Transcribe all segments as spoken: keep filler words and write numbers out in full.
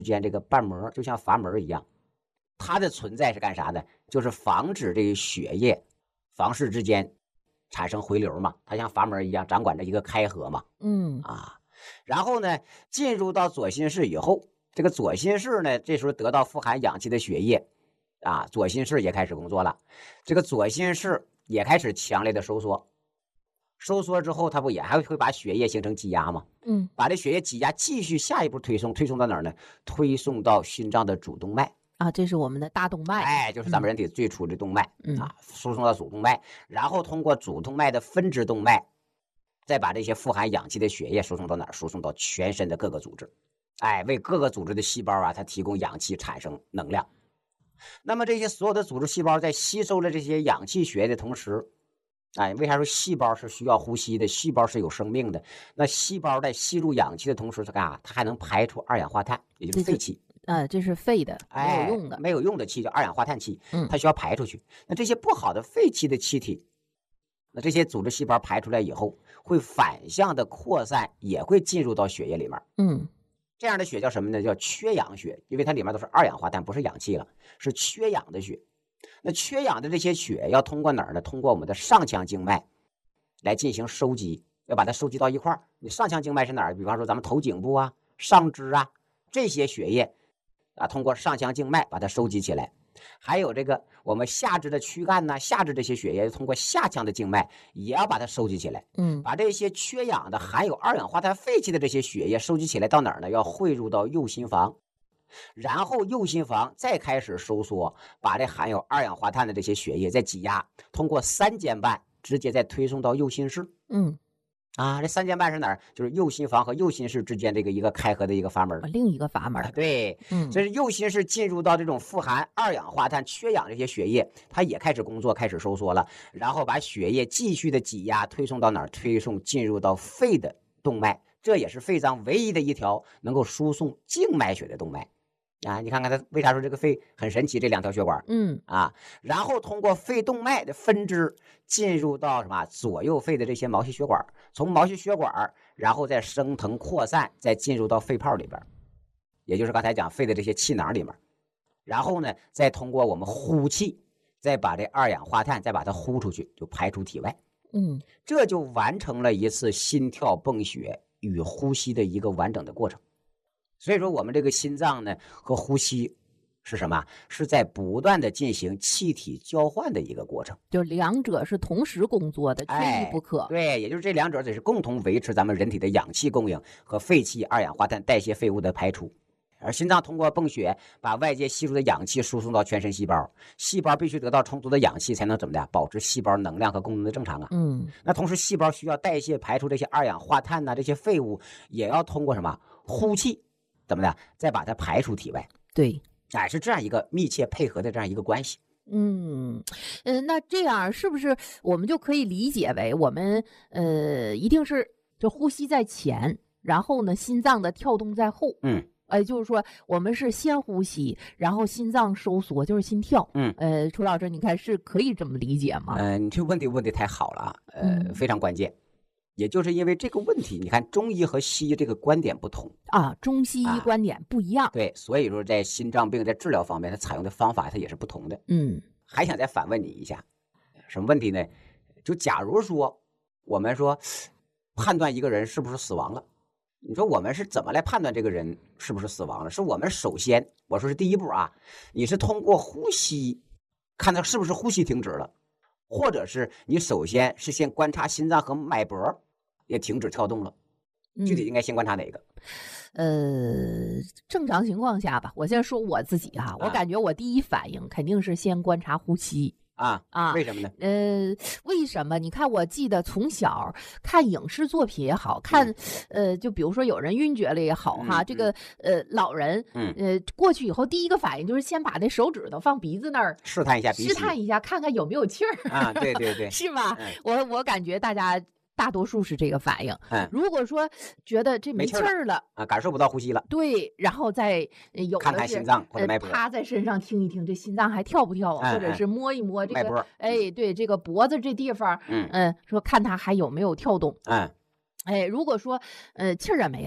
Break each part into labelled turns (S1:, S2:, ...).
S1: 间这个瓣膜就像阀门一样，它的存在是干啥的？就是防止这个血液房室之间产生回流嘛，它像阀门一样掌管着一个开合嘛。
S2: 嗯
S1: 啊，然后呢，进入到左心室以后，这个左心室呢，这时候得到富含氧气的血液，啊，左心室也开始工作了，这个左心室也开始强烈的收缩。收缩之后，它不也还会把血液形成挤压吗？
S2: 嗯，
S1: 把这血液挤压继续下一步推送，推送到哪儿呢？推送到心脏的主动脉。
S2: 啊，这是我们的大动脉。
S1: 哎，就是咱们人体最初的动脉、
S2: 嗯、
S1: 啊，输送到主动脉，然后通过主动脉的分支动脉，再把这些富含氧气的血液输送到哪儿？输送到全身的各个组织，哎，为各个组织的细胞啊，它提供氧气，产生能量。那么这些所有的组织细胞在吸收了这些氧气血液的同时，哎，为啥说细胞是需要呼吸的？细胞是有生命的。那细胞在吸入氧气的同时，它干啥？它还能排出二氧化碳，也就是废气。
S2: 呃，这是废的，没有用的、
S1: 哎，没有用的气叫二氧化碳气，
S2: 嗯，
S1: 它需要排出去。那这些不好的废气的气体，那这些组织细胞排出来以后，会反向的扩散，也会进入到血液里面。
S2: 嗯，
S1: 这样的血叫什么呢？叫缺氧血，因为它里面都是二氧化碳，不是氧气了，是缺氧的血。那缺氧的这些血要通过哪儿呢？通过我们的上腔静脉来进行收集，要把它收集到一块儿。你上腔静脉是哪儿？比方说咱们头颈部啊、上肢啊，这些血液啊，通过上腔静脉把它收集起来。还有这个我们下肢的躯干呐、啊，下肢这些血液通过下腔的静脉也要把它收集起来。
S2: 嗯，
S1: 把这些缺氧的、含有二氧化碳废气的这些血液收集起来到哪儿呢？要汇入到右心房。然后右心房再开始收缩，把这含有二氧化碳的这些血液再挤压，通过三尖瓣直接再推送到右心室。
S2: 嗯，
S1: 啊，这三尖瓣是哪儿？就是右心房和右心室之间这个一个开合的一个阀门，
S2: 另一个阀门。
S1: 啊、对，
S2: 嗯，
S1: 所以右心室进入到这种富含二氧化碳、缺氧这些血液，它也开始工作，开始收缩了，然后把血液继续的挤压，推送到哪儿？推送进入到肺的动脉，这也是肺脏唯一的一条能够输送静脉血的动脉。啊，你看看它为啥说这个肺很神奇？这两条血管，
S2: 嗯
S1: 啊，然后通过肺动脉的分支进入到什么左右肺的这些毛细血管，从毛细血管，然后再升腾扩散，再进入到肺泡里边，也就是刚才讲肺的这些气囊里面，然后呢，再通过我们呼气，再把这二氧化碳再把它呼出去，就排出体外。
S2: 嗯，
S1: 这就完成了一次心跳泵血与呼吸的一个完整的过程。所以说我们这个心脏呢和呼吸是什么？是在不断的进行气体交换的一个过程，
S2: 就两者是同时工作的，缺一不可。
S1: 哎、对，也就是这两者只是共同维持咱们人体的氧气供应和废气、二氧化碳代谢废物的排出。而心脏通过泵血把外界吸入的氧气输送到全身细胞，细胞必须得到充足的氧气才能怎么的保持细胞能量和功能的正常啊。
S2: 嗯，
S1: 那同时细胞需要代谢排出这些二氧化碳呐、啊、这些废物，也要通过什么呼气。怎么的？再把它排出体外。
S2: 对，
S1: 哎，是这样一个密切配合的这样一个关系。
S2: 嗯嗯、呃，那这样是不是我们就可以理解为我们呃一定是就呼吸在前，然后呢心脏的跳动在后？
S1: 嗯，
S2: 呃，就是说我们是先呼吸，然后心脏收缩，就是心跳。
S1: 嗯，
S2: 呃，楚老师，你看是可以这么理解吗？
S1: 嗯、呃，你这个问题问的太好了，呃、
S2: 嗯，
S1: 非常关键。也就是因为这个问题，你看中医和西医这个观点不同
S2: 啊，中西医观点不一样。
S1: 啊、对，所以说在心脏病在治疗方面，它采用的方法它也是不同的。
S2: 嗯，
S1: 还想再反问你一下，什么问题呢？就假如说我们说判断一个人是不是死亡了，你说我们是怎么来判断这个人是不是死亡了？是我们首先，我说是第一步啊，你是通过呼吸看他是不是呼吸停止了，或者是你首先是先观察心脏和脉搏也停止跳动了，具体应该先观察哪个？
S2: 嗯、呃，正常情况下吧，我先说我自己哈、啊，我感觉我第一反应肯定是先观察呼吸。
S1: 啊
S2: 啊，
S1: 为什么呢？
S2: 呃，为什么？你看，我记得从小看影视作品也好看，嗯、呃，就比如说有人晕厥了也好哈，
S1: 嗯、
S2: 这个呃老人，
S1: 嗯
S2: 呃过去以后第一个反应就是先把那手指头放鼻子那儿
S1: 试探一下鼻息，
S2: 试探一下，看看有没有气儿
S1: 啊，对对对，
S2: 是吧？
S1: 嗯、
S2: 我我感觉大家。大多数是这个反应。
S1: 嗯，
S2: 如果说觉得这没气儿了
S1: 啊，感受不到呼吸了，
S2: 对，然后再有的
S1: 看看心脏或者脉搏，
S2: 呃、趴在身上听一听这心脏还跳不跳啊，
S1: 嗯、
S2: 或者是摸一摸这个
S1: 脉搏，
S2: 哎，对，这个脖子这地方，
S1: 嗯
S2: 嗯，说看它还有没有跳动，
S1: 嗯，
S2: 哎，如果说呃气儿也没了。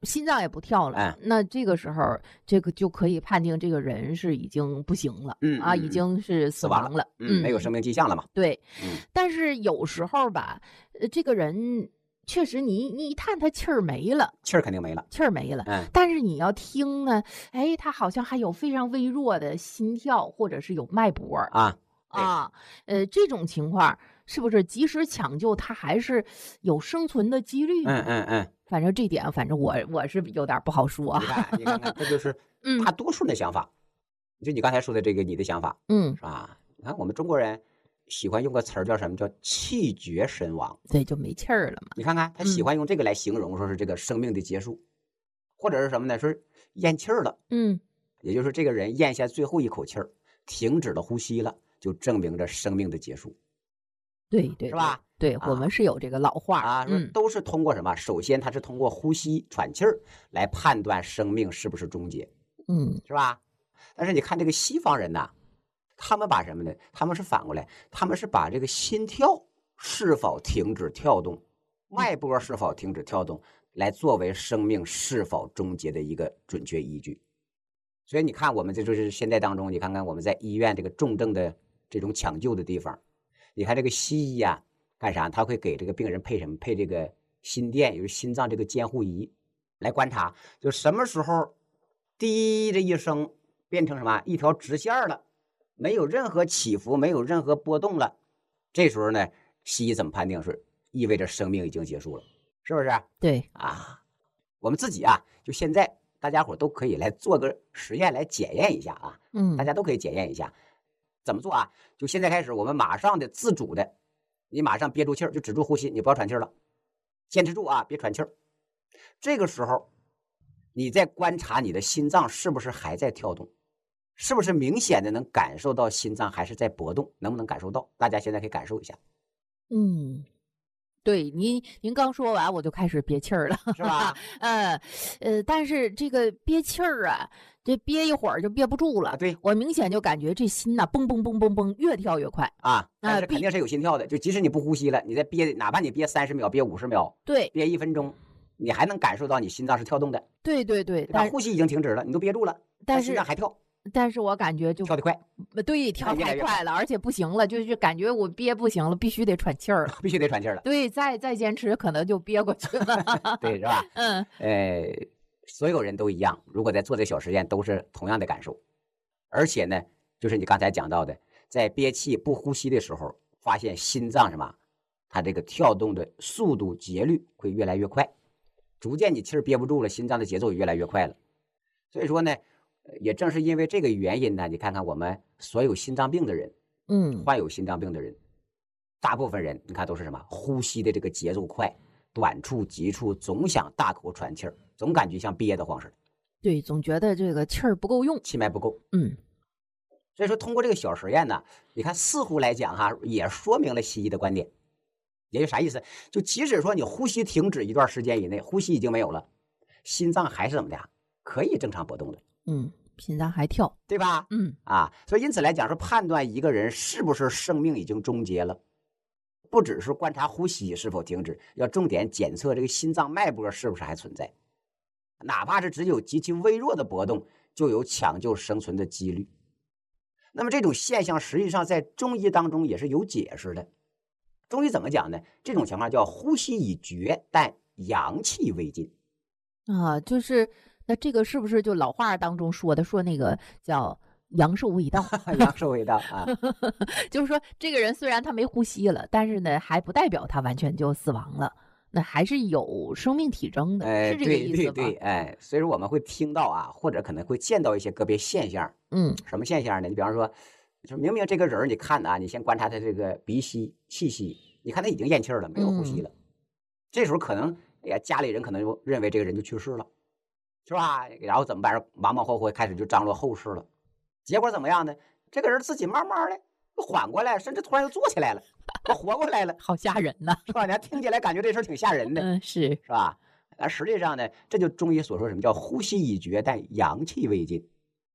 S2: 心脏也不跳了，
S1: 哎，
S2: 那这个时候这个就可以判定这个人是已经不行了，啊，
S1: 嗯嗯嗯
S2: 已经是死
S1: 死亡
S2: 亡了，
S1: 嗯，没有生命迹象了嘛。
S2: 对。
S1: 嗯，
S2: 但是有时候吧，呃，这个人确实你你一探他气儿没了，
S1: 气儿肯定没了。
S2: 气儿没了，
S1: 嗯，
S2: 但是你要听呢，哎，他好像还有非常微弱的心跳，或者是有脉搏儿
S1: 啊，对
S2: 啊，呃，这种情况是不是及时抢救，他还是有生存的几率
S1: 嗯
S2: 呢？
S1: 嗯嗯，
S2: 反正这点，反正我我是有点不好说
S1: 你
S2: 啊。
S1: 看你看看，这就是
S2: 嗯
S1: 大多数人的想法。就你刚才说的这个你的想法
S2: 嗯，
S1: 是吧？你看我们中国人喜欢用个词儿叫什么？叫气绝身亡。
S2: 对，就没气儿了嘛。
S1: 你看看他喜
S2: 嗯
S1: 欢用这个来形容，说是这个生命的结束，或者是什么呢？说是咽气儿了，
S2: 嗯，
S1: 也就是这个人咽下最后一口气儿，停止了呼吸了，就证明着生命的结束。
S2: 对对
S1: 是吧？
S2: 对，
S1: 啊
S2: 我们是有这个老话儿
S1: 啊，说
S2: 嗯
S1: 都是通过什么？首先，它是通过呼吸、喘气儿来判断生命是不是终结，
S2: 嗯
S1: 是吧？但是你看这个西方人呐，他们把什么呢？他们是反过来，他们是把这个心跳是否停止跳动、脉搏是否停止跳动，来作为生命是否终结的一个准确依据。所以你看，我们这就是现在当中，你看看我们在医院这个重症的这种抢救的地方，你看这个西医呀、干啥？他会给这个病人配什么？配这个心电，也就是心脏这个监护仪，来观察，就什么时候滴这一声变成什么一条直线了，没有任何起伏，没有任何波动了，这时候呢，西医怎么判定是意味着生命已经结束了，是不是？
S2: 对，
S1: 啊，我们自己啊，就现在大家伙都可以来做个实验来检验一下啊，
S2: 嗯，
S1: 大家都可以检验一下，怎么做啊？就现在开始，我们马上的自主的，你马上憋住气儿，就止住呼吸，你不要喘气儿了，坚持住啊，别喘气儿。这个时候，你在观察你的心脏是不是还在跳动，是不是明显的能感受到心脏还是在搏动，能不能感受到？大家现在可以感受一下，
S2: 嗯。对，您您刚说完，我就开始憋气儿了，
S1: 是吧？
S2: 呃呃，但是这个憋气儿啊，这憋一会儿就憋不住了。
S1: 啊，对
S2: 我明显就感觉这心呐、蹦蹦蹦蹦蹦，越跳越快。
S1: 啊，但是
S2: 必
S1: 肯定是有心跳的，就即使你不呼吸了，你再憋，哪怕你憋三十秒、憋五十秒、
S2: 对
S1: 憋一分钟，你还能感受到你心脏是跳动的，
S2: 对对对，
S1: 对吧？
S2: 但
S1: 呼吸已经停止了，你都憋住了，
S2: 但是
S1: 心脏还跳，
S2: 但是我感觉就
S1: 跳得快，
S2: 对跳
S1: 越来越
S2: 太快了，而且不行了，就是感觉我憋不行了，必须得喘气儿了。
S1: 必须得喘气儿了，
S2: 对，再再坚持可能就憋过去了。
S1: 对，是吧？
S2: 嗯
S1: 呃，所有人都一样，如果在做这小实验，都是同样的感受。而且呢，就是你刚才讲到的，在憋气不呼吸的时候，发现心脏什么，它这个跳动的速度节律会越来越快，逐渐你气儿憋不住了，心脏的节奏也越来越快了。所以说呢，呃也正是因为这个原因呢，你看看我们所有心脏病的人，
S2: 嗯
S1: 患有心脏病的人，大部分人你看都是什么？呼吸的这个节奏快，短促急促，总想大口喘气儿，总感觉像憋得慌似的，
S2: 对，总觉得这个气儿不够用。
S1: 气脉不够。
S2: 嗯
S1: 所以说，通过这个小实验呢，你看似乎来讲哈，也说明了西医的观点。也就啥意思？就即使说你呼吸停止一段时间以内，呼吸已经没有了，心脏还是怎么的，可以正常搏动的，
S2: 嗯，心脏还跳。
S1: 对吧？
S2: 嗯
S1: 啊，所以因此来讲，说判断一个人是不是生命已经终结了，不只是观察呼吸是否停止，要重点检测这个心脏脉搏是不是还存在，哪怕是只有极其微弱的搏动，就有抢救生存的几率。那么这种现象实际上在中医当中也是有解释的。中医怎么讲呢？这种情况叫呼吸已绝，但阳气未尽。
S2: 啊，就是那这个是不是就老话当中说的，说那个叫阳寿未到？
S1: 阳寿未到啊，
S2: 就是说这个人虽然他没呼吸了，但是呢，还不代表他完全就死亡了，那还是有生命体征的，
S1: 哎，
S2: 是这个意思吗？
S1: 对对对，哎，所以说我们会听到啊，或者可能会见到一些个别现象。
S2: 嗯
S1: 什么现象呢？你比方说，就明明这个人儿你看啊，你先观察他这个鼻息、气息，你看他已经咽气儿了，没有呼吸了。这时候可能，哎呀，家里人可能就认为这个人就去世了，是吧？然后怎么办？忙忙活活开始就张罗后事了。结果怎么样呢？这个人自己慢慢的缓过来，甚至突然又坐起来了，活过来了，
S2: 好吓人呐！
S1: 是吧？你还听起来感觉这事儿挺吓人的，
S2: 嗯，是
S1: 是吧？而实际上呢，这就中医所说什么叫呼吸已绝，但阳气未尽。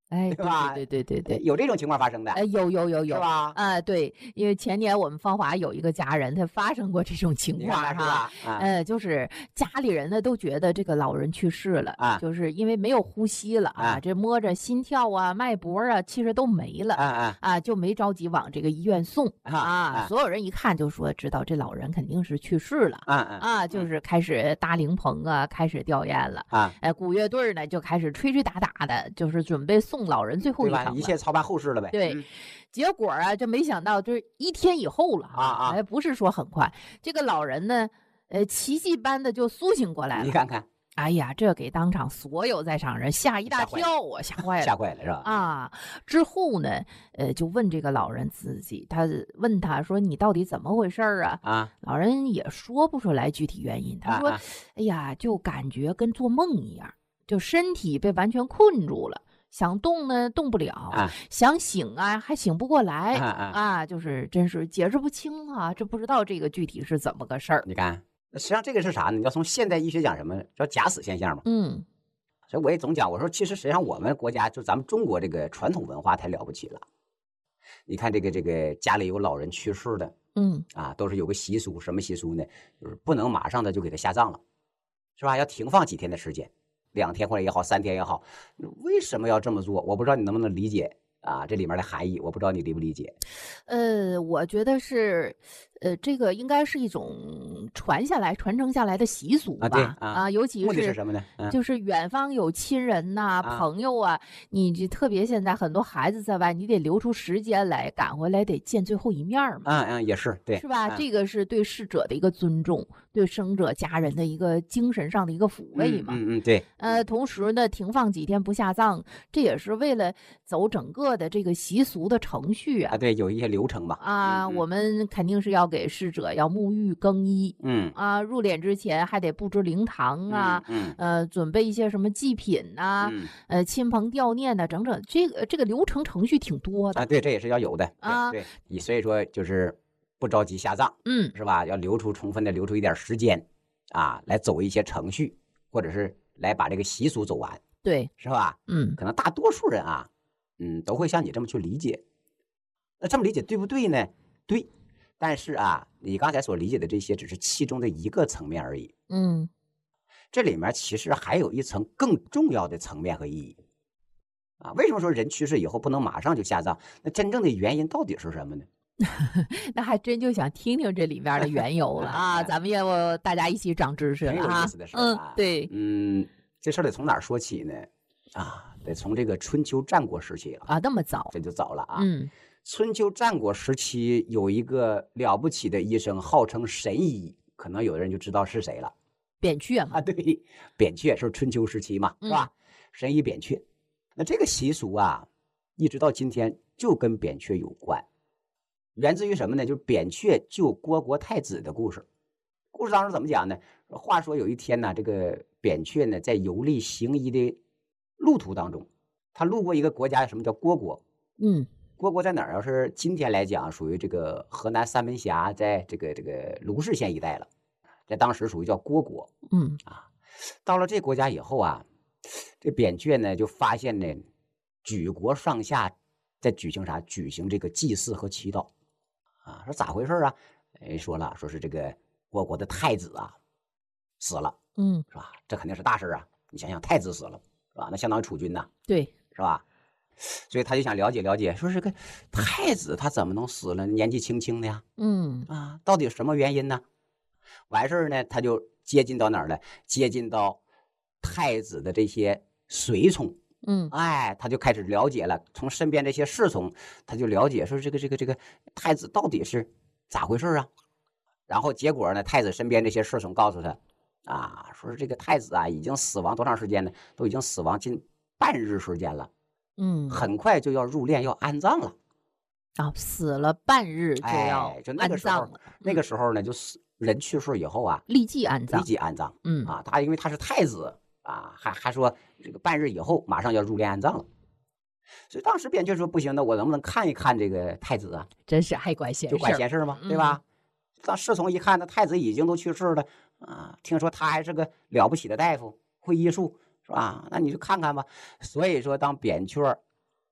S2: 哎，
S1: 对吧？
S2: 对对对对对，
S1: 有这种情况发生的，
S2: 哎，有有有有，
S1: 是吧？
S2: 啊，对，因为前年我们芳华有一个家人，他发生过这种情况哈，呃，就是家里人呢都觉得这个老人去世了，
S1: 啊，
S2: 就是因为没有呼吸了啊，这摸着心跳啊、脉搏啊，其实都没了，
S1: 啊啊
S2: 啊，就没着急往这个医院送
S1: 啊，
S2: 所有人一看就说知道这老人肯定是去世了，
S1: 啊啊
S2: 啊，就是开始搭灵棚啊，开始吊唁了
S1: 啊，
S2: 哎，鼓乐队呢就开始吹吹打打的，就是准备送老人最后一程，
S1: 一切操办后事了呗。
S2: 对，结果啊，就没想到就是一天以后了
S1: 啊啊，
S2: 哎，不是说很快，这个老人呢，呃，奇迹般的就苏醒过来了。
S1: 你看看，
S2: 哎呀，这给当场所有在场人吓一大跳啊，吓坏了，
S1: 吓坏了是吧？
S2: 啊，之后呢，呃，就问这个老人自己，他问他说：“你到底怎么回事啊？”
S1: 啊，
S2: 老人也说不出来具体原因。他说：“
S1: 啊啊、
S2: 哎呀，就感觉跟做梦一样，就身体被完全困住了。”想动呢，动不了；
S1: 啊、
S2: 想醒啊，还醒不过来
S1: 啊啊
S2: 啊！就是真是解释不清啊，这不知道这个具体是怎么个事儿。
S1: 你看，实际上这个是啥呢？你要从现代医学讲什么？叫假死现象嘛。
S2: 嗯，
S1: 所以我也总讲，我说其实实际上我们国家就咱们中国这个传统文化太了不起了。你看这个这个家里有老人去世的，
S2: 嗯
S1: 啊，都是有个习俗，什么习俗呢？就是不能马上的就给他下葬了，是吧？要停放几天的时间。两天或者也好，三天也好，为什么要这么做？我不知道你能不能理解啊？这里面的含义，我不知道你理不理解。
S2: 呃，我觉得是，呃，这个应该是一种传下来、传承下来的习俗吧。
S1: 啊，对啊，
S2: 啊，尤其是
S1: 目的是什么呢？
S2: 嗯、就是远方有亲人呐、啊、朋友啊，你这特别现在很多孩子在外，你得留出时间来赶回来，得见最后一面嘛。
S1: 嗯嗯，也是对，
S2: 是吧？
S1: 嗯、
S2: 这个是对逝者的一个尊重，对生者家人的一个精神上的一个抚慰嘛。
S1: 嗯 嗯, 嗯，对。
S2: 呃，同时呢，停放几天不下葬，这也是为了走整个的这个习俗的程序啊。
S1: 啊，对，有一些流程吧。
S2: 啊，
S1: 嗯、
S2: 我们肯定是要给逝者要沐浴更衣。
S1: 嗯。
S2: 啊，入殓之前还得布置灵堂啊，
S1: 嗯, 嗯
S2: 呃，准备一些什么祭品呐、啊
S1: 嗯，
S2: 呃，亲朋吊念的，整整这个这个流程程序挺多的
S1: 啊。对，这也是要有的
S2: 啊。
S1: 对，对，所以说就是不着急下葬，
S2: 嗯，
S1: 是吧？要留出充分的留出一点时间啊，来走一些程序，或者是来把这个习俗走完。
S2: 对，
S1: 是吧？
S2: 嗯，
S1: 可能大多数人啊，嗯，都会像你这么去理解。那这么理解对不对呢？对，但是啊，你刚才所理解的这些只是其中的一个层面而已。
S2: 嗯，
S1: 这里面其实还有一层更重要的层面和意义啊。为什么说人去世以后不能马上就下葬？那真正的原因到底是什么呢？
S2: 那还真就想听听这里面的缘由了啊！咱们要大家一起长知识了啊！
S1: 很有意思的事啊。
S2: 嗯，对，
S1: 嗯，这事儿得从哪儿说起呢？啊，得从这个春秋战国时期了
S2: 啊，那么早，
S1: 这就早了啊。
S2: 嗯，
S1: 春秋战国时期有一个了不起的医生，号称神医，可能有的人就知道是谁了。
S2: 扁鹊嘛，
S1: 啊，对，扁鹊是春秋时期嘛，是吧？
S2: 嗯、
S1: 神医扁鹊，那这个习俗啊，一直到今天就跟扁鹊有关。源自于什么呢？就是扁鹊救虢国太子的故事。故事当中怎么讲呢？话说有一天呢，这个扁鹊呢在游历行医的路途当中，他路过一个国家，什么叫虢国？
S2: 嗯，
S1: 虢国在哪儿？要是今天来讲，属于这个河南三门峡，在这个这个卢氏县一带了，在当时属于叫虢国。
S2: 嗯
S1: 啊，到了这国家以后啊，这扁鹊呢就发现呢，举国上下在举行啥？举行这个祭祀和祈祷。啊，说咋回事啊？哎，说了，说是这个虢国的太子啊死了，
S2: 嗯，
S1: 是吧？这肯定是大事啊！你想想，太子死了，是吧？那相当于储君呐，
S2: 对，
S1: 是吧？所以他就想了解了解，说这个太子他怎么能死了？年纪轻轻的呀，
S2: 嗯
S1: 啊，到底什么原因呢？完事儿呢，他就接近到哪儿了？接近到太子的这些随从。
S2: 嗯，
S1: 哎，他就开始了解了，从身边这些侍从，他就了解说这个这个这个太子到底是咋回事啊？然后结果呢，太子身边这些侍从告诉他，啊，说这个太子啊已经死亡多长时间呢？都已经死亡近半日时间了，
S2: 嗯，
S1: 很快就要入殓要安葬了。
S2: 啊，死了半日就要
S1: 哎，就那个时候，
S2: 了
S1: 那个时候呢，就死人去世以后啊，
S2: 立即安葬，
S1: 立即安葬。
S2: 嗯
S1: 啊，他因为他是太子。啊，还还说这个半日以后马上要入殓安葬了，所以当时扁鹊说不行，那我能不能看一看这个太子啊？
S2: 真是还管闲事，
S1: 就管闲事嘛，对吧？当侍从一看，那太子已经都去世了啊，听说他还是个了不起的大夫，会医术，是吧？那你就看看吧。所以说，当扁鹊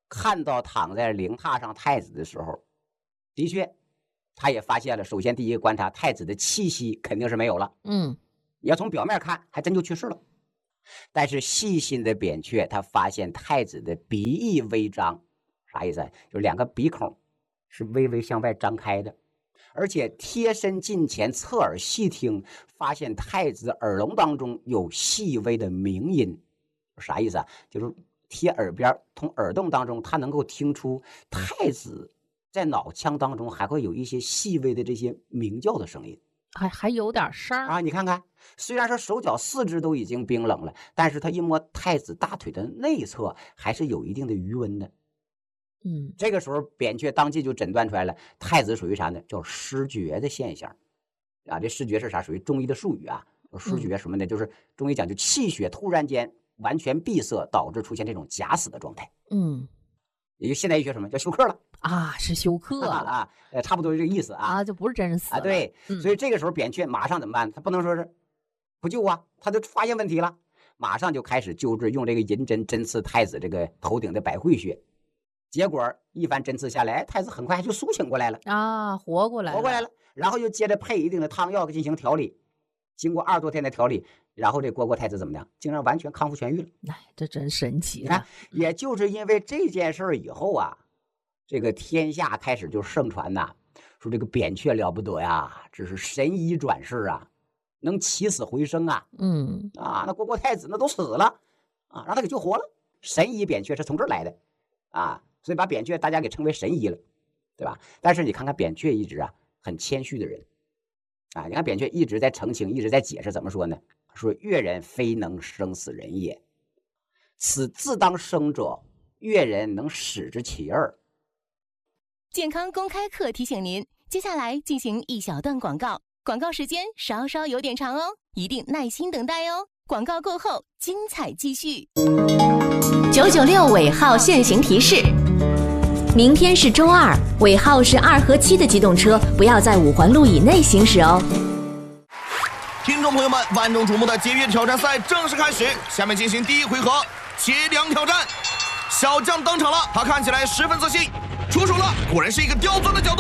S1: 看到躺在灵榻上太子的时候，的确，他也发现了。首先，第一个观察，太子的气息肯定是没有了。
S2: 嗯，
S1: 你要从表面看，还真就去世了。但是细心的扁鹊，他发现太子的鼻翼微张，啥意思啊？就是两个鼻孔是微微向外张开的，而且贴身近前，侧耳细听，发现太子耳聋当中有细微的鸣音。啥意思啊？就是贴耳边，从耳洞当中，他能够听出太子在脑腔当中还会有一些细微的这些鸣叫的声音。
S2: 还还有点声
S1: 啊！你看看，虽然说手脚四肢都已经冰冷了，但是他一摸太子大腿的内侧，还是有一定的余温的。
S2: 嗯，
S1: 这个时候扁鹊当即就诊断出来了，太子属于啥呢？叫失觉的现象。啊，这失觉是啥？属于中医的术语啊。失觉什么呢？嗯、就是中医讲，就气血突然间完全闭塞，导致出现这种假死的状态。
S2: 嗯，
S1: 也就现代医学什么叫休克了。
S2: 啊，是休克
S1: 啊啊，呃，差不多是这个意思啊，
S2: 啊，就不是真死
S1: 啊，对，
S2: 嗯、
S1: 所以这个时候扁鹊马上怎么办？他不能说是不救啊，他就发现问题了，马上就开始救治，用这个银针针刺太子这个头顶的百会穴，结果一番针刺下来，太子很快就苏醒过来了
S2: 啊，活过来了，
S1: 活过来了，然后又接着配一定的汤药进行调理，经过二十多天的调理，然后这虢国太子怎么样？竟然完全康复痊愈了，
S2: 哎，这真神奇！
S1: 你看，也就是因为这件事以后啊。这个天下开始就盛传呐，说这个扁鹊了不得呀，这是神医转世啊，能起死回生啊，
S2: 嗯
S1: 啊，那虢国太子那都死了啊，让他给救活了。神医扁鹊是从这儿来的啊，所以把扁鹊大家给称为神医了，对吧？但是你看看扁鹊一直啊很谦虚的人啊，你看扁鹊一直在澄清，一直在解释，怎么说呢？说越人非能生死人也，此自当生者，越人能使之其二。
S3: 健康公开课提醒您，接下来进行一小段广告，广告时间稍稍有点长哦，一定耐心等待哦。广告过后，精彩继续。
S4: 九九六尾号限行提示：明天是周二，尾号是二和七的机动车不要在五环路以内行驶哦。
S5: 听众朋友们，万众瞩目的节约挑战赛正式开始，下面进行第一回合切梁挑战。小将登场了，他看起来十分自信。出手了，果然是一个刁钻的角度。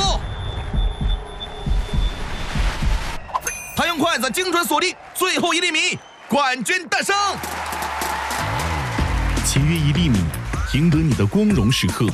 S5: 他用筷子精准锁定最后一粒米，冠军诞生。
S6: 节约一粒米，赢得你的光荣时刻。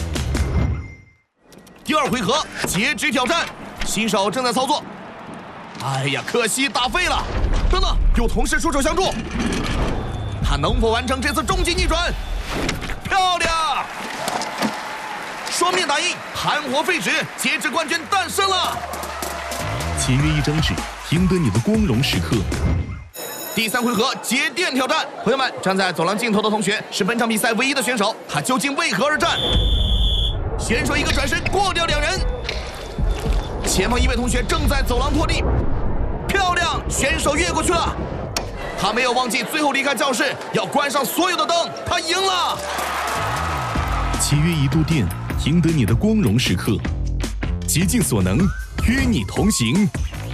S5: 第二回合截肢挑战，新手正在操作。哎呀，可惜打废了。等等，有同事出手相助，他能否完成这次终极逆转？漂亮！双面打印，盘活废纸，截肢冠军诞生了。
S6: 节约一张纸，赢得你的光荣时刻。
S5: 第三回合节电挑战，朋友们，站在走廊尽头的同学是本场比赛唯一的选手，他究竟为何而战？选手一个转身过掉两人，前方一位同学正在走廊拖地，漂亮，选手越过去了。他没有忘记最后离开教室要关上所有的灯，他赢了。
S6: 节约一度电，赢得你的光荣时刻。竭尽所能，与你同行。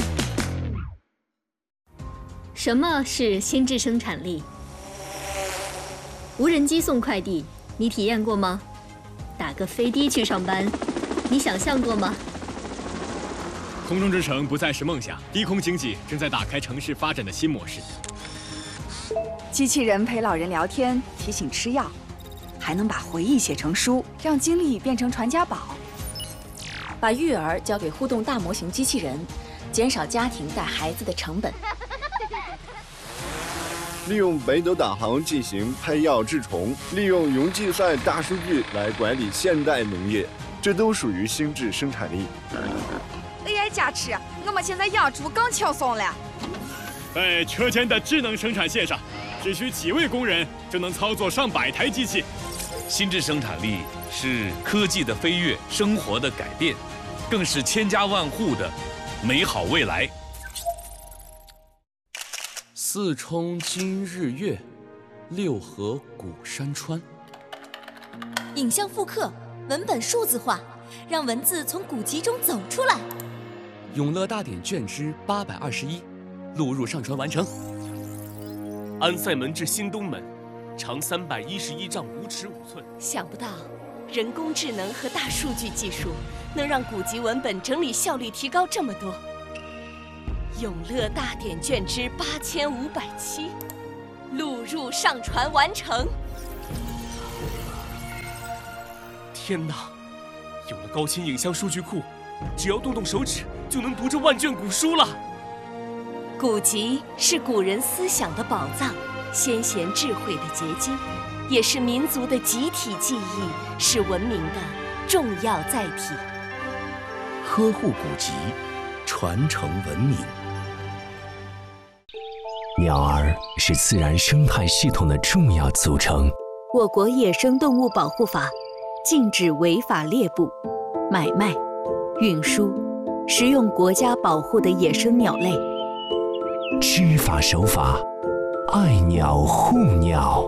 S7: 什么是心智生产力？无人机送快递，你体验过吗？打个飞的去上班，你想象过吗？
S8: 空中之城不再是梦想，低空经济正在打开城市发展的新模式。
S9: 机器人陪老人聊天，提醒吃药，还能把回忆写成书，让经历变成传家宝。
S10: 把育儿交给互动大模型机器人，减少家庭带孩子的成本。
S11: 利用北斗导航进行配药治虫，利用云计算大数据来管理现代农业，这都属于心智生产力。
S12: A I 加持，我们现在养猪更轻松了。
S8: 在车间的智能生产线上，只需几位工人就能操作上百台机器。
S13: 心智生产力是科技的飞跃，生活的改变，更是千家万户的美好未来。
S14: 四冲今日月，六合古山川。
S15: 影像复刻，文本数字化，让文字从古籍中走出来。
S14: 永乐大典卷之八百二十一，录入上传完成。
S16: 安塞门至新东门，长三百一十一丈五尺五寸。
S10: 想不到
S16: 人工智能和大数据技术能让古籍文本整理效率提高这么多。永乐大典卷之八千五百七，录入上传完成。
S14: 天哪！有了高清影像数据库，只要动动手指就能读这万卷古书了。
S16: 古籍是古人思想的宝藏，先贤智慧的结晶，也是民族的集体记忆，是文明的重要载体。
S17: 呵护古籍，传承文明。鸟儿是自然生态系统的重要组成。
S10: 我国野生动物保护法禁止违法猎捕、买卖、运输、食用国家保护的野生鸟类。
S17: 知法守法，爱鸟护鸟。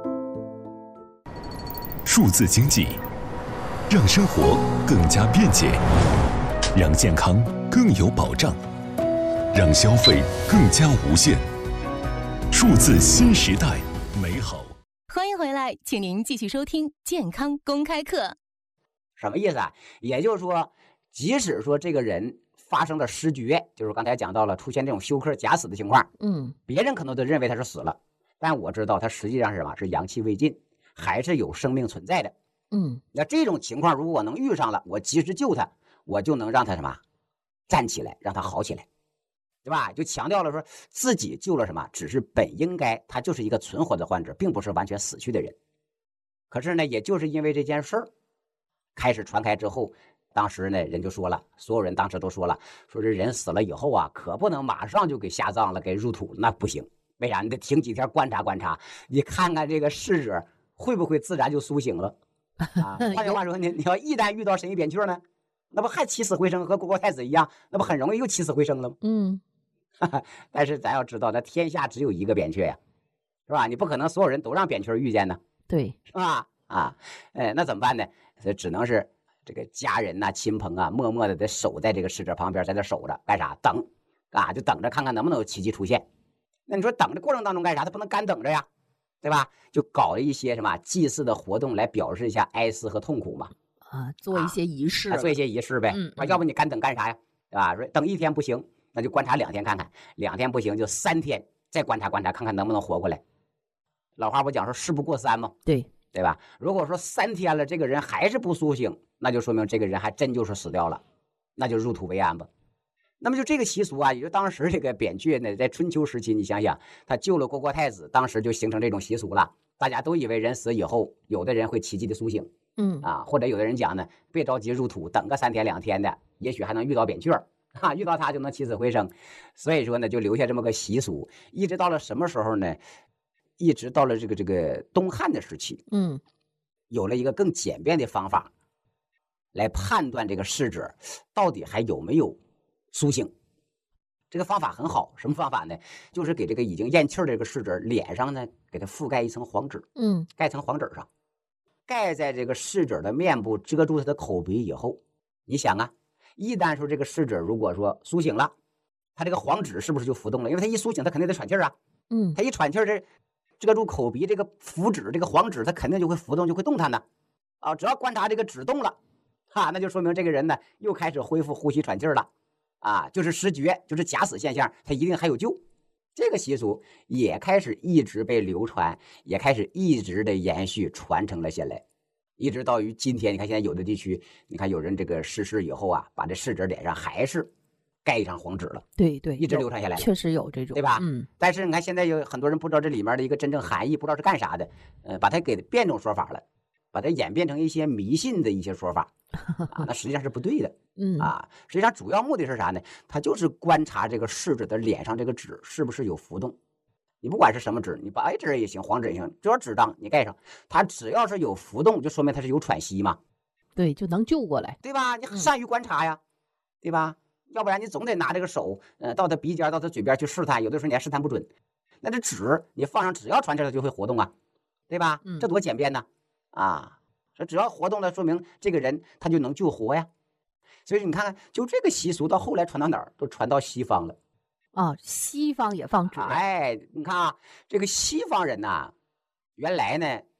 S6: 数字经济，让生活更加便捷，让健康更有保障，让消费更加无限。数字新时代，美好。
S3: 欢迎回来，请您继续收听健康公开课。
S1: 什么意思啊？也就是说，即使说这个人发生了失觉，就是刚才讲到了出现这种休克假死的情况，
S2: 嗯，
S1: 别人可能都认为他是死了，但我知道他实际上是什么？是阳气未尽，还是有生命存在的。
S2: 嗯，
S1: 那这种情况如果我能遇上了，我及时救他，我就能让他什么站起来，让他好起来，对吧？就强调了说自己救了什么，只是本应该他就是一个存活的患者，并不是完全死去的人。可是呢，也就是因为这件事儿开始传开之后，当时呢人就说了，所有人当时都说了，说这人死了以后啊，可不能马上就给下葬了，给入土，那不行。为啥？你得停几天观察观察，你看看这个逝者会不会自然就苏醒了啊？换句话说，你你要一旦遇到神医扁鹊呢，那不还起死回生，和虢国太子一样，那不很容易又起死回生了吗？
S2: 嗯，
S1: 但是咱要知道，那天下只有一个扁鹊呀，是吧？你不可能所有人都让扁鹊遇见呢，
S2: 对，
S1: 是吧？啊，哎，那怎么办呢？所以只能是这个家人呐、啊、亲朋啊，默默的得守在这个逝者旁边，在这守着，干啥？等啊，就等着看看能不能有奇迹出现。那你说等的过程当中干啥？他不能干等着呀，对吧？就搞了一些什么祭祀的活动来表示一下哀思和痛苦嘛。
S2: 啊，做一些仪式，
S1: 啊、做一些仪式呗。
S2: 嗯，
S1: 啊，要不你干等干啥呀？对吧？说等一天不行，那就观察两天看看，两天不行就三天再观察观察，看看能不能活过来。老话不讲说事不过三吗？
S2: 对，
S1: 对吧？如果说三天了，这个人还是不苏醒，那就说明这个人还真就是死掉了，那就入土为安吧。那么就这个习俗啊，也就当时这个扁鹊呢，在春秋时期，你想想，他救了虢国太子，当时就形成这种习俗了。大家都以为人死以后，有的人会奇迹的苏醒，
S2: 嗯
S1: 啊，或者有的人讲呢，别着急入土，等个三天两天的，也许还能遇到扁鹊啊，遇到他就能起死回生。所以说呢，就留下这么个习俗，一直到了什么时候呢？一直到了这个这个东汉的时期，
S2: 嗯，
S1: 有了一个更简便的方法，来判断这个逝者到底还有没有苏醒。这个方法很好，什么方法呢？就是给这个已经咽气儿的这个逝者脸上呢，给他覆盖一层黄纸，
S2: 嗯，
S1: 盖层黄纸上，盖在这个逝者的面部，遮住他的口鼻以后，你想啊，一旦说这个逝者如果说苏醒了，他这个黄纸是不是就浮动了？因为他一苏醒，他肯定得喘气儿啊，
S2: 嗯，
S1: 他一喘气儿，这遮住口鼻这个符纸，这个黄纸，它肯定就会浮动，就会动弹的啊。只要观察这个纸动了，哈、啊，那就说明这个人呢又开始恢复呼吸喘气儿了。啊，就是失觉，就是假死现象，他一定还有救。这个习俗也开始一直被流传，也开始一直的延续传承了下来，一直到于今天。你看现在有的地区，你看有人这个逝世以后啊，把这逝者脸上还是盖一张黄纸了，
S2: 对对，
S1: 一直流传下来了，
S2: 确实有这种，
S1: 对吧？
S2: 嗯。但
S1: 是你看现在有很多人不知道这里面的一个真正含义，不知道是干啥的，呃，把它给变种说法了，把它演变成一些迷信的一些说法。啊，那实际上是不对的，
S2: 嗯
S1: 啊，实际上主要目的是啥呢？他就是观察这个逝者的脸上这个纸是不是有浮动。你不管是什么纸，你白纸也行，黄纸也行，只要纸张你盖上，它只要是有浮动，就说明它是有喘息嘛，
S2: 对，就能救过来，
S1: 对吧？你善于观察呀，嗯、对吧？要不然你总得拿这个手，呃，到他鼻尖，到他嘴边去试探，有的时候你还试探不准。那这纸你放上，只要传这它就会活动啊，对吧？
S2: 嗯、
S1: 这多简便呢，啊。只要活动了，说明这个人他就能救活呀。所以你看看，就这个习俗到后来传到哪儿，都传到西方了。
S2: 啊，西方也放纸。
S1: 哎，你看啊，这个西方人呐、啊，原来呢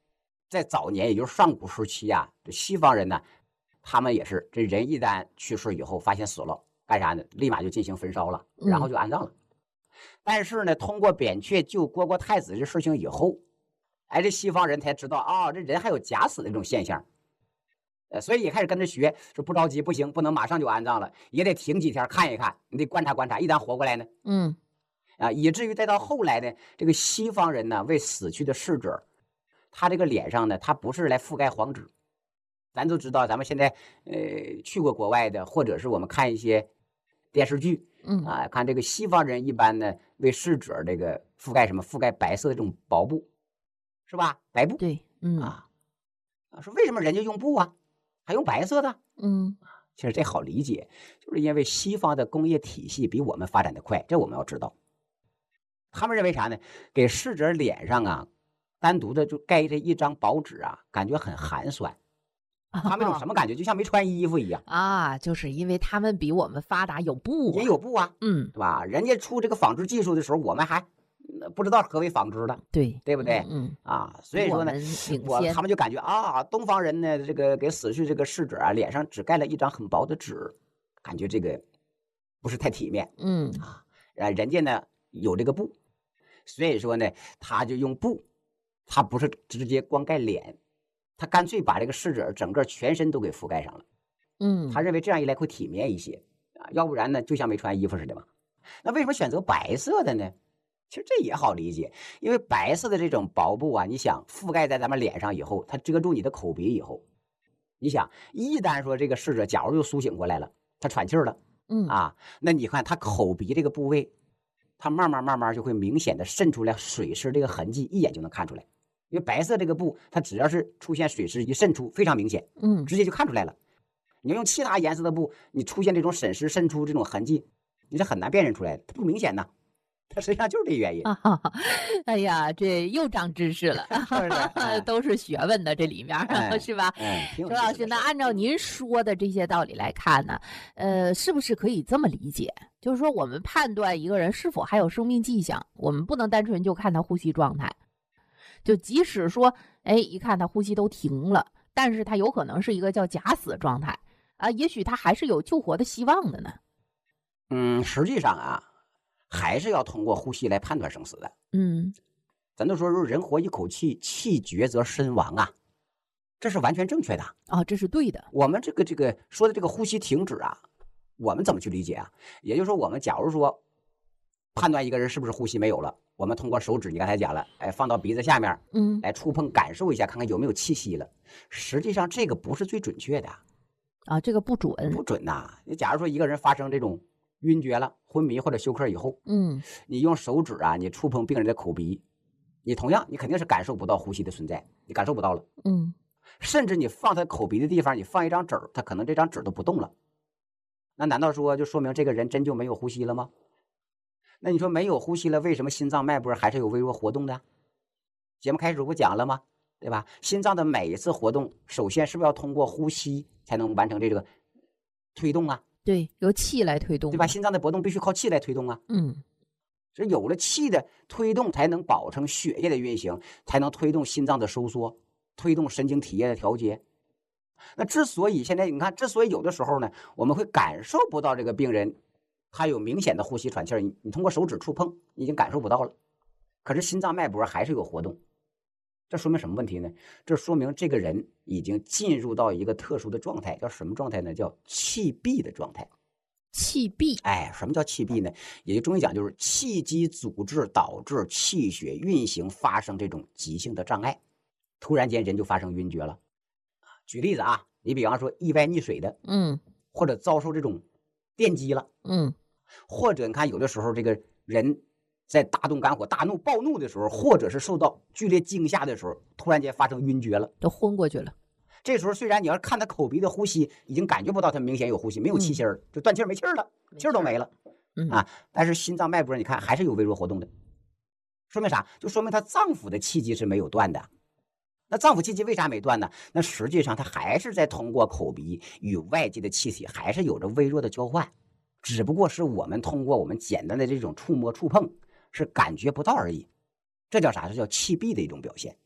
S1: 在早年，也就是上古时期啊，这西方人呢，他们也是这人一旦去世以后，发现死了，干啥呢？立马就进行焚烧了，然后就安葬了。嗯、但是呢，通过扁鹊救虢国太子这事情以后，哎，这西方人才知道啊、哦，这人还有假死的这种现象。呃，所以也开始跟着学，说不着急，不行，不能马上就安葬了，也得停几天看一看，你得观察观察，一旦活过来呢，
S2: 嗯，
S1: 啊，以至于再到后来呢，这个西方人呢，为死去的逝者，他这个脸上呢，他不是来覆盖黄纸，咱都知道，咱们现在呃去过国外的，或者是我们看一些电视剧，
S2: 嗯
S1: 啊，看这个西方人一般呢，为逝者这个覆盖什么？覆盖白色的这种薄布，是吧？白布，
S2: 对，嗯
S1: 啊，啊，说为什么人家用布啊？还用白色的，
S2: 嗯，
S1: 其实这好理解，就是因为西方的工业体系比我们发展的快，这我们要知道。他们认为啥呢？给逝者脸上啊，单独的就盖这一张薄纸啊，感觉很寒酸。他们有什么感觉？就像没穿衣服一样
S2: 啊，就是因为他们比我们发达，有布、啊，
S1: 也有布啊，
S2: 嗯，
S1: 对吧？人家出这个纺织技术的时候，我们还不知道何为纺织的，
S2: 对
S1: 对不对？
S2: 嗯
S1: 啊，所以说呢，我, 我他们就感觉啊，东方人呢，这个给死去这个逝者啊，脸上只盖了一张很薄的纸，感觉这个不是太体面，
S2: 嗯
S1: 啊，人家呢有这个布，所以说呢，他就用布，他不是直接光盖脸，他干脆把这个逝者整个全身都给覆盖上了，
S2: 嗯，
S1: 他认为这样一来会体面一些啊，要不然呢，就像没穿衣服似的嘛。那为什么选择白色的呢？其实这也好理解，因为白色的这种薄布啊，你想覆盖在咱们脸上以后，它遮住你的口鼻以后，你想一旦说这个逝者假如又苏醒过来了，他喘气儿了，
S2: 嗯
S1: 啊，那你看他口鼻这个部位，它慢慢慢慢就会明显的渗出来水湿这个痕迹，一眼就能看出来。因为白色这个布，它只要是出现水湿一渗出，非常明显，
S2: 嗯，
S1: 直接就看出来了。你要用其他颜色的布，你出现这种渗湿渗出这种痕迹，你是很难辨认出来的，它不明显呐。它实际上就是这原因。
S2: 啊、哎呀，这又长知识了，
S1: 是不是？哎、
S2: 都是学问的这里面，
S1: 哎、
S2: 是吧？
S1: 哎，
S2: 周老师，那按照您说的这些道理来看呢，呃，是不是可以这么理解？就是说，我们判断一个人是否还有生命迹象，我们不能单纯就看他呼吸状态。就即使说，哎，一看他呼吸都停了，但是他有可能是一个叫假死状态啊，也许他还是有救活的希望的呢。
S1: 嗯，实际上啊。还是要通过呼吸来判断生死的。
S2: 嗯，
S1: 咱都说人活一口气，气绝则身亡啊，这是完全正确的
S2: 啊，这是对的。
S1: 我们这个这个说的这个呼吸停止啊，我们怎么去理解啊？也就是说，我们假如说判断一个人是不是呼吸没有了，我们通过手指，你刚才讲了，哎，放到鼻子下面，
S2: 嗯，
S1: 来触碰感受一下，看看有没有气息了。实际上，这个不是最准确的
S2: 啊，这个不准，
S1: 不准呐、啊。你假如说一个人发生这种晕厥了、昏迷或者休克以后，
S2: 嗯，
S1: 你用手指啊，你触碰病人的口鼻，你同样你肯定是感受不到呼吸的存在，你感受不到了，
S2: 嗯，
S1: 甚至你放他口鼻的地方，你放一张纸，他可能这张纸都不动了，那难道说就说明这个人真就没有呼吸了吗？那你说没有呼吸了，为什么心脏脉搏还是有微弱活动的？节目开始不讲了吗？对吧？心脏的每一次活动，首先是不是要通过呼吸才能完成这个推动啊？
S2: 对，由气来推动，
S1: 对吧？心脏的搏动必须靠气来推动啊。
S2: 嗯，
S1: 所以有了气的推动，才能保证血液的运行，才能推动心脏的收缩，推动神经体液的调节。那之所以现在你看，之所以有的时候呢，我们会感受不到这个病人他有明显的呼吸喘气儿，你你通过手指触碰，你已经感受不到了，可是心脏脉搏还是有活动。这说明什么问题呢？这说明这个人已经进入到一个特殊的状态，叫什么状态呢？叫气闭的状态。
S2: 气闭，
S1: 哎，什么叫气闭呢？也就中医讲，就是气机阻滞导致气血运行发生这种急性的障碍，突然间人就发生晕厥了。举例子啊，你比方说意外溺水的，
S2: 嗯，
S1: 或者遭受这种电击了，
S2: 嗯，
S1: 或者你看有的时候这个人在大动肝火、大怒、暴怒的时候，或者是受到剧烈惊吓的时候，突然间发生晕厥了，
S2: 都昏过去了。
S1: 这时候虽然你要是看他口鼻的呼吸，已经感觉不到他明显有呼吸，没有气息儿，嗯、就断气儿没气儿了，气儿都没了，
S2: 嗯
S1: 啊，但是心脏脉搏你看还是有微弱活动的，说明啥？就说明他脏腑的气机是没有断的。那脏腑气机为啥没断呢？那实际上他还是在通过口鼻与外界的气体还是有着微弱的交换，只不过是我们通过我们简单的这种触摸触碰是感觉不到而已。这叫啥？这叫气闭的一种表现。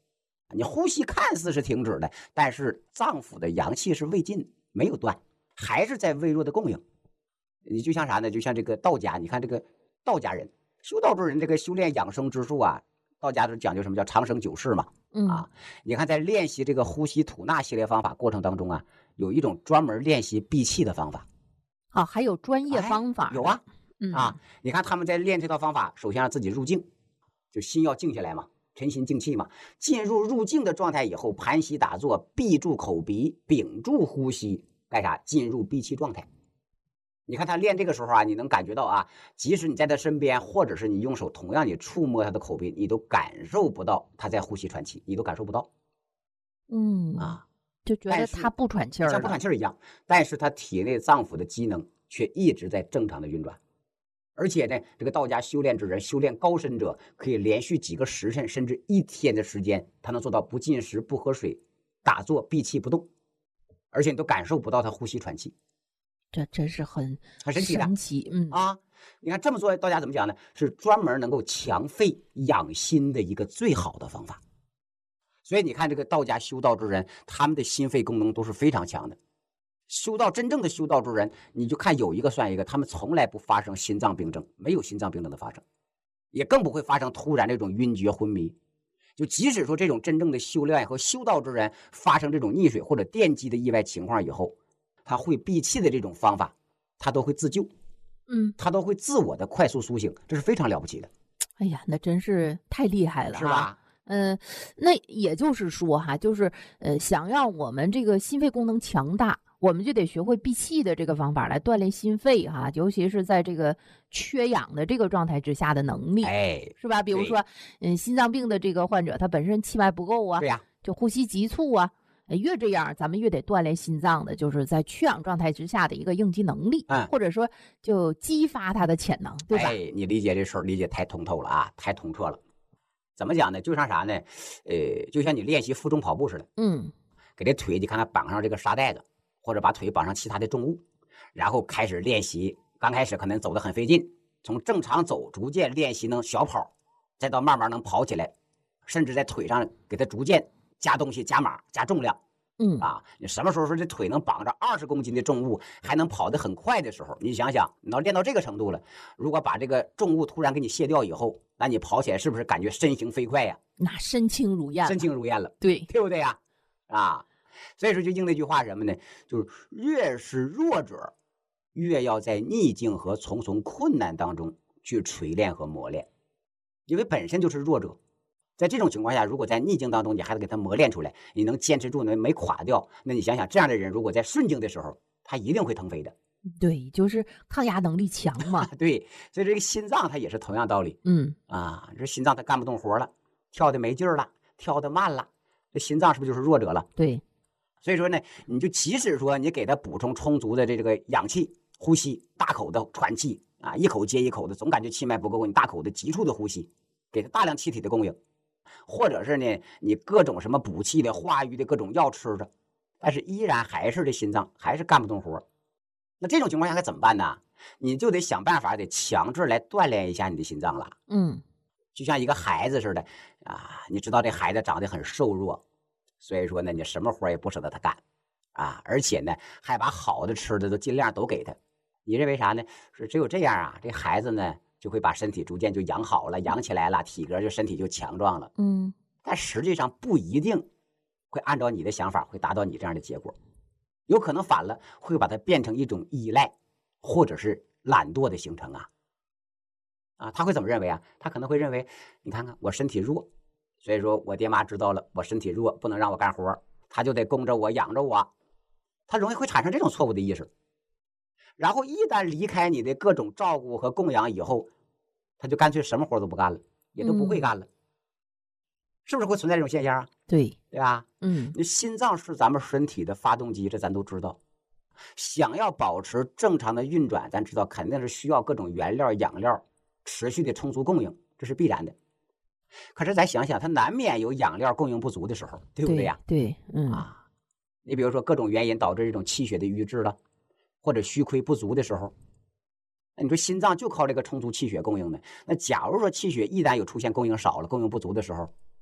S1: 你呼吸看似是停止的，但是脏腑的阳气是未尽，没有断，还是在微弱的供应。你就像啥呢？就像这个道家，你看这个道家人修道之人，这个修炼养生之术啊，道家都讲究什么叫长生久视嘛。
S2: 嗯
S1: 啊，你看在练习这个呼吸吐纳系列方法过程当中啊，有一种专门练习闭气的方法。
S2: 啊，还有专业方法、
S1: 哎、有啊。
S2: 嗯
S1: 啊，你看他们在练这套方法，首先让自己入静，就心要静下来嘛，沉心静气嘛。进入入静的状态以后，盘膝打坐，闭住口鼻，屏住呼吸，干啥？进入闭气状态。你看他练这个时候啊，你能感觉到啊，即使你在他身边，或者是你用手同样你触摸他的口鼻，你都感受不到他在呼吸喘气，你都感受不到。
S2: 嗯
S1: 啊，
S2: 就觉得他不喘气儿，
S1: 像不喘气儿一样，但是他体内脏腑的机能却一直在正常的运转。而且呢，这个道家修炼之人，修炼高深者，可以连续几个时辰，甚至一天的时间，他能做到不进食、不喝水，打坐闭气不动，而且你都感受不到他呼吸喘气。
S2: 这真是很
S1: 很神奇的，
S2: 神奇，嗯
S1: 啊，你看这么做，道家怎么讲呢？是专门能够强肺养心的一个最好的方法。所以你看，这个道家修道之人，他们的心肺功能都是非常强的。修道真正的修道之人，你就看有一个算一个，他们从来不发生心脏病症，没有心脏病症的发生，也更不会发生突然这种晕厥昏迷。就即使说这种真正的修炼和修道之人发生这种溺水或者电击的意外情况以后，他会闭气的这种方法，他都会自救，
S2: 嗯，
S1: 他都会自我的快速苏醒，这是非常了不起的。
S2: 哎呀，那真是太厉害了，
S1: 是吧？
S2: 嗯、呃，那也就是说哈，就是呃，想让我们这个心肺功能强大，我们就得学会闭气的这个方法来锻炼心肺哈，尤其是在这个缺氧的这个状态之下的能力，
S1: 哎，
S2: 是吧？比如说，嗯，心脏病的这个患者，他本身气脉不够啊，
S1: 对呀、啊，
S2: 就呼吸急促啊。越这样，咱们越得锻炼心脏的，就是在缺氧状态之下的一个应激能力，
S1: 嗯，
S2: 或者说就激发它的潜能，对吧？
S1: 哎，你理解这事儿理解太通透了啊，太通彻了。怎么讲呢？就像啥呢？呃，就像你练习负重跑步似的，
S2: 嗯，
S1: 给这腿你看它绑上这个沙袋子，或者把腿绑上其他的重物，然后开始练习。刚开始可能走得很费劲，从正常走逐渐练习能小跑，再到慢慢能跑起来，甚至在腿上给它逐渐加东西、加码、加重量。
S2: 嗯
S1: 啊，你什么时候说这腿能绑着二十公斤的重物，还能跑得很快的时候，你想想，你要练到这个程度了，如果把这个重物突然给你卸掉以后，那你跑起来是不是感觉身形飞快呀？
S2: 那身轻如燕，
S1: 身轻如燕了，
S2: 对，
S1: 对不对呀？啊，所以说就应那句话什么呢？就是越是弱者，越要在逆境和重重困难当中去锤炼和磨练，因为本身就是弱者。在这种情况下，如果在逆境当中你还得给他磨练出来，你能坚持住，能没垮掉，那你想想，这样的人如果在顺境的时候，他一定会腾飞的。
S2: 对，就是抗压能力强嘛。
S1: 对，所以这个心脏它也是同样道理。
S2: 嗯
S1: 啊，这心脏它干不动活了，跳的没劲儿了，跳的慢了，这心脏是不是就是弱者了？
S2: 对，
S1: 所以说呢，你就即使说你给他补充充足的这这个氧气，呼吸大口的喘气啊，一口接一口的，总感觉气脉不够，你大口的急促的呼吸，给他大量气体的供应。或者是呢，你各种什么补气的、化瘀的各种药吃着，但是依然还是这心脏还是干不动活。那这种情况下该怎么办呢？你就得想办法，得强制来锻炼一下你的心脏了。
S2: 嗯，
S1: 就像一个孩子似的啊，你知道这孩子长得很瘦弱，所以说呢，你什么活也不舍得他干啊，而且呢，还把好的吃的都尽量都给他。你认为啥呢？是只有这样啊，这孩子呢就会把身体逐渐就养好了，养起来了，体格就身体就强壮了。
S2: 嗯，
S1: 但实际上不一定会按照你的想法会达到你这样的结果，有可能反了，会把它变成一种依赖，或者是懒惰的形成啊。啊，他会怎么认为啊？他可能会认为，你看看我身体弱，所以说我爹妈知道了我身体弱，不能让我干活，他就得供着我养着我，他容易会产生这种错误的意识。然后一旦离开你的各种照顾和供养以后，他就干脆什么活都不干了，也都不会干了，嗯、是不是会存在这种现象啊？
S2: 对，
S1: 对吧？
S2: 嗯，
S1: 那心脏是咱们身体的发动机，这咱都知道。想要保持正常的运转，咱知道肯定是需要各种原料、养料持续的充足供应，这是必然的。可是咱想想，它难免有养料供应不足的时候，对不对呀？
S2: 对，对嗯
S1: 啊，你比如说各种原因导致这种气血的瘀滞了。或者虚亏不足的时候，那你说心脏就靠这个充足气血供应的。那假如说气血一旦有出现供应少了、供应不足的时候，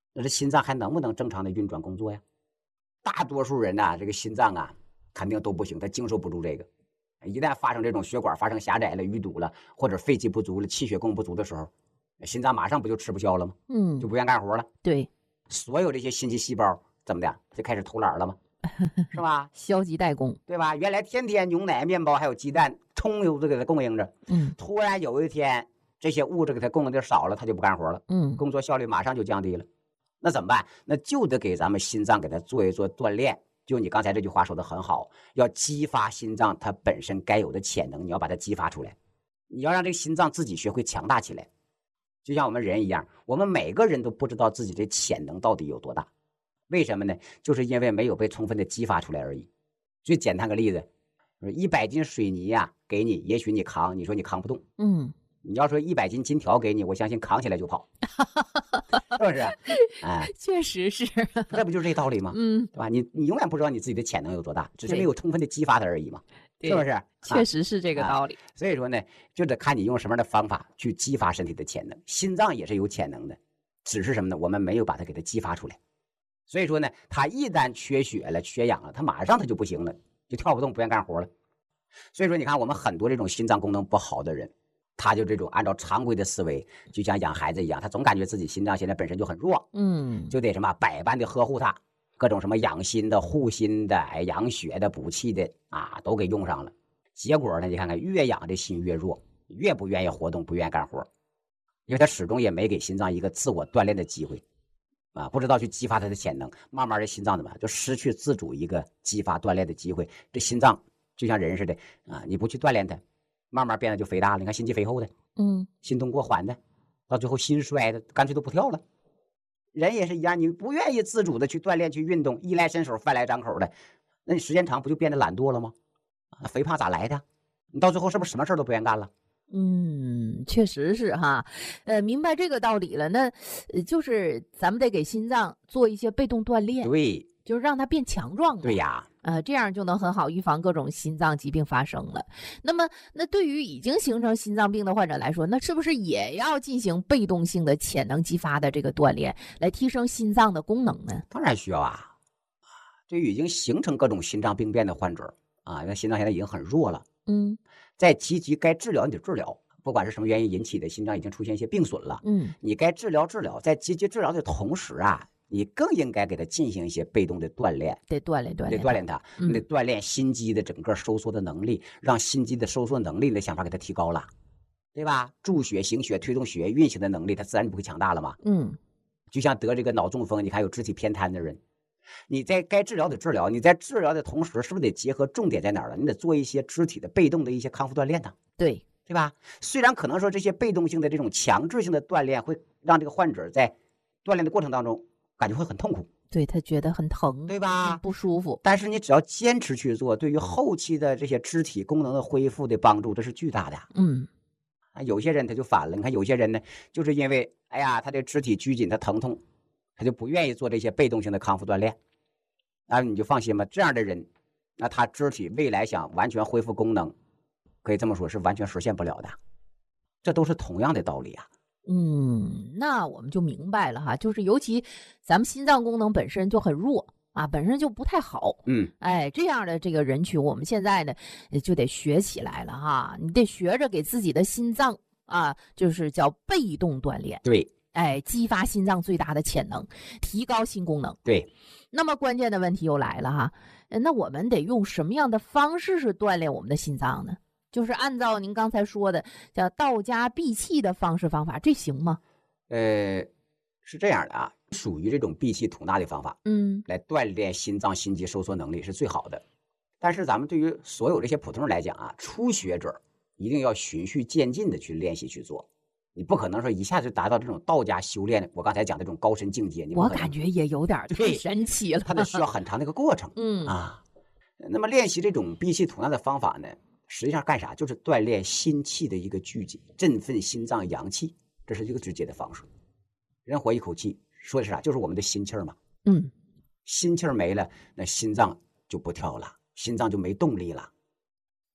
S1: 那这心脏还能不能正常的运转工作呀？大多数人呐、啊，这个心脏啊肯定都不行，他经受不住这个。一旦发生这种血管发生狭窄了、淤堵了，或者肺气不足了、气血供不足的时候，心脏马上不就吃不消了吗？
S2: 嗯，
S1: 就不愿干活了。
S2: 对，
S1: 所有这些心肌细胞怎么的就开始偷懒了吗？是吧？
S2: 消极怠工，
S1: 对吧？原来天天牛奶、面包还有鸡蛋充足的给它供应着，
S2: 嗯，
S1: 突然有一天这些物质给它供应的少了，它就不干活了，
S2: 嗯，
S1: 工作效率马上就降低了。那怎么办？那就得给咱们心脏给它做一做锻炼。就你刚才这句话说的很好，要激发心脏它本身该有的潜能，你要把它激发出来，你要让这个心脏自己学会强大起来。就像我们人一样，我们每个人都不知道自己的潜能到底有多大。为什么呢？就是因为没有被充分的激发出来而已。最简单个例子，一百斤水泥呀、啊，给你，也许你扛，你说你扛不动。
S2: 嗯，
S1: 你要说一百斤金条给你，我相信扛起来就跑，是不是？哎，
S2: 确实是，
S1: 这不就是这道理吗？
S2: 嗯，
S1: 对吧？你你永远不知道你自己的潜能有多大，只是没有充分的激发它而已嘛，是不是？
S2: 确实是这个道理、
S1: 啊。所以说呢，就得看你用什么样的方法去激发身体的潜能。心脏也是有潜能的，只是什么呢？我们没有把它给它激发出来。所以说呢，它一旦缺血了、缺氧了，它马上它就不行了，就跳不动，不愿干活了。所以说，你看我们很多这种心脏功能不好的人，他就这种按照常规的思维，就像养孩子一样，他总感觉自己心脏现在本身就很弱，
S2: 嗯，
S1: 就得什么百般的呵护它，各种什么养心的、护心的、养血的、补气的啊，都给用上了。结果呢，你看看越养这心越弱，越不愿意活动，不愿意干活，因为他始终也没给心脏一个自我锻炼的机会。啊，不知道去激发它的潜能，慢慢的心脏怎么就失去自主一个激发锻炼的机会。这心脏就像人似的啊，你不去锻炼它，慢慢变得就肥大了。你看心肌肥厚的，
S2: 嗯，
S1: 心动过缓的，到最后心衰的，干脆都不跳了。人也是一样，你不愿意自主的去锻炼、去运动，衣来伸手、饭来张口的，那你时间长不就变得懒惰了吗？啊，肥胖咋来的？你到最后是不是什么事都不愿干了？
S2: 嗯，确实是哈，呃，明白这个道理了。那呃就是咱们得给心脏做一些被动锻炼，
S1: 对，
S2: 就是让它变强壮。
S1: 对呀，
S2: 呃，这样就能很好预防各种心脏疾病发生了。那么，那对于已经形成心脏病的患者来说，那是不是也要进行被动性的潜能激发的这个锻炼，来提升心脏的功能呢？
S1: 当然需要啊。对于已经形成各种心脏病变的患者啊，因为心脏现在已经很弱了，
S2: 嗯。
S1: 在积极该治疗你得治疗，不管是什么原因引起的，心脏已经出现一些病损了，
S2: 嗯，
S1: 你该治疗治疗，在积极治疗的同时啊，你更应该给他进行一些被动的锻炼，
S2: 得锻炼锻炼，
S1: 得锻炼他，
S2: 嗯、
S1: 你得锻炼心肌的整个收缩的能力，让心肌的收缩能力的想法给他提高了，对吧？助血、行血、推动血液运行的能力，它自然就不会强大了嘛。
S2: 嗯，
S1: 就像得这个脑中风，你看有肢体偏瘫的人。你在该治疗的治疗，你在治疗的同时，是不是得结合重点在哪儿了？你得做一些肢体的被动的一些康复锻炼呢？
S2: 对，
S1: 对吧？虽然可能说这些被动性的这种强制性的锻炼会让这个患者在锻炼的过程当中感觉会很痛苦，
S2: 对他觉得很疼，
S1: 对吧？
S2: 不舒服。
S1: 但是你只要坚持去做，对于后期的这些肢体功能的恢复的帮助，这是巨大的。
S2: 嗯，
S1: 啊，有些人他就反了，你看有些人呢，就是因为哎呀，他的肢体拘紧，他疼痛。他就不愿意做这些被动性的康复锻炼，那你就放心吧。这样的人，那他肢体未来想完全恢复功能，可以这么说，是完全实现不了的。这都是同样的道理啊。
S2: 嗯，那我们就明白了哈，就是尤其咱们心脏功能本身就很弱啊，本身就不太好。
S1: 嗯，
S2: 哎，这样的这个人群，我们现在呢就得学起来了哈，你得学着给自己的心脏啊，就是叫被动锻炼。
S1: 对。
S2: 哎，激发心脏最大的潜能，提高心功能。
S1: 对，
S2: 那么关键的问题又来了哈，那我们得用什么样的方式是锻炼我们的心脏呢？就是按照您刚才说的叫道家闭气的方式方法，这行吗？
S1: 呃，是这样的啊，属于这种闭气吐纳的方法，
S2: 嗯，
S1: 来锻炼心脏心肌收缩能力是最好的。但是咱们对于所有这些普通人来讲啊，初学者一定要循序渐进的去练习去做。你不可能说一下就达到这种道家修炼，我刚才讲的这种高深境界，你
S2: 我感觉也有点太神奇了，
S1: 它得需要很长的一个过程。
S2: 嗯
S1: 啊，那么练习这种闭气吐纳的方法呢，实际上干啥？就是锻炼心气的一个聚集，振奋心脏阳气，这是一个直接的方式。人活一口气，说的是啥？就是我们的心气儿嘛。
S2: 嗯，
S1: 心气儿没了，那心脏就不跳了，心脏就没动力了。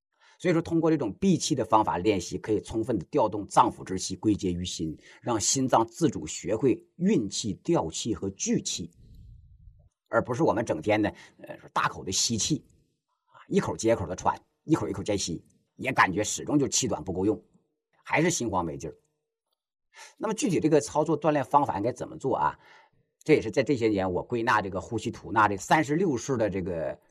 S1: 所以说，通过这种闭气的方法练习，可以充分的调动脏腑之气归结于心，让心脏自主学会运气、调气和聚气，而不是我们整天呢，呃，大口的吸气，啊，一口接一口的喘，一口一口再吸，也感觉始终就气短不够用，还是心慌没劲儿。那么具体这个操作锻炼方法应该怎么做啊？这也是在这些年我归纳这个呼吸吐纳这三十六式的这个